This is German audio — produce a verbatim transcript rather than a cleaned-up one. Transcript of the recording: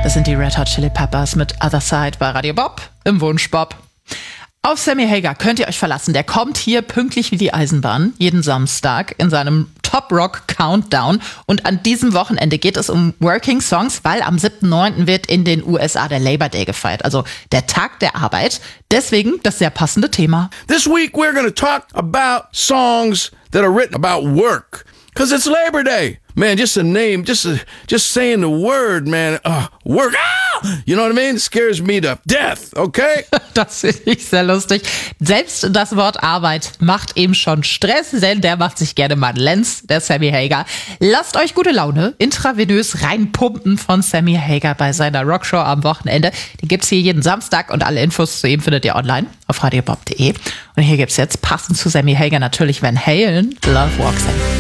Das sind die Red Hot Chili Peppers mit Other Side bei Radio Bob im Wunsch Bob. Auf Sammy Hagar könnt ihr euch verlassen. Der kommt hier pünktlich wie die Eisenbahn jeden Samstag in seinem Top Rock Countdown. Und an diesem Wochenende geht es um Working Songs, weil am siebten neunten wird in den U S A der Labor Day gefeiert, also der Tag der Arbeit. Deswegen das sehr passende Thema. This week we're going to talk about songs that are written about work. Because it's Labor Day. Man, just a name, just a, just saying the word, man, uh, work, ah! You know what I mean? It scares me to death, okay? Das finde ich sehr lustig. Selbst das Wort Arbeit macht eben schon Stress, denn der macht sich gerne mal Lenz, der Sammy Hagar. Lasst euch gute Laune intravenös reinpumpen von Sammy Hagar bei seiner Rockshow am Wochenende. Die gibt's hier jeden Samstag und alle Infos zu ihm findet ihr online auf radiobob punkt de. Und hier gibt's jetzt passend zu Sammy Hagar natürlich Van Halen, Love Walks In.